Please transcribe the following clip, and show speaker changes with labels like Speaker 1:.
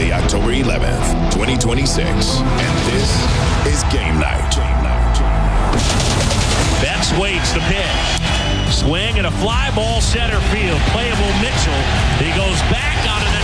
Speaker 1: Saturday, October 11th, 2026. And this is Game Night.
Speaker 2: Betts waits the pitch. Swing and a fly ball center field. Playable Mitchell. He goes back on an